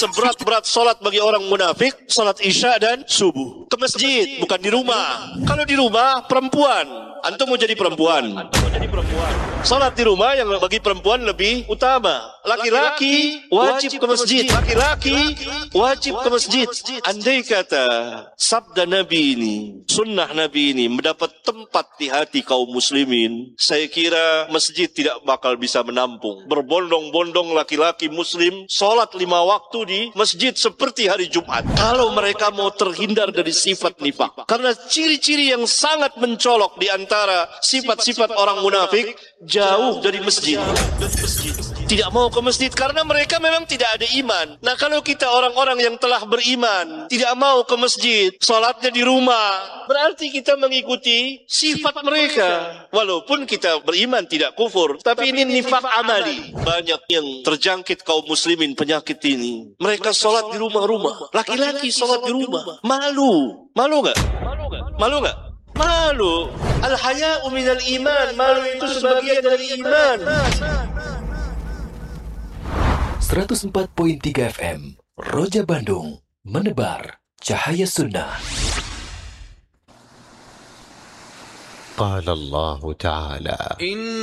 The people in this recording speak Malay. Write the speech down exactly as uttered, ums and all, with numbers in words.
Seberat-berat solat bagi orang munafik, solat isya dan subuh. Ke masjid, bukan di rumah. Kalau di rumah, perempuan. Antum mau jadi perempuan. Antum mau jadi perempuan. Solat di rumah yang bagi perempuan lebih utama. Laki-laki wajib ke masjid. Laki-laki wajib ke masjid. Andai kata sabda Nabi ini, sunnah Nabi ini mendapat tempat di hati kaum muslimin, saya kira masjid tidak bakal bisa menampung. Berbondong-bondong laki-laki muslim solat lima waktu di masjid seperti hari Jumat. Kalau mereka mau terhindar dari sifat nifak. Karena ciri-ciri yang sangat mencolok di antara sifat-sifat orang munafik, jauh dari masjid. Tidak mau ke masjid karena mereka memang tidak ada iman. Nah, kalau kita orang-orang yang telah beriman, tidak mau ke masjid, solatnya di rumah, berarti kita mengikuti sifat mereka. Walaupun kita beriman tidak kufur, tapi ini nifak amali. Banyak yang terjangkit kaum muslimin penyakit ini. Mereka solat di rumah-rumah. Laki-laki solat di rumah. Malu. Malu gak? Malu gak? Malu. Al-haya'u minal iman. Malu itu sebagian dari iman. seratus empat koma tiga F M Roja Bandung, menebar cahaya sunnah. Qala Allah Ta'ala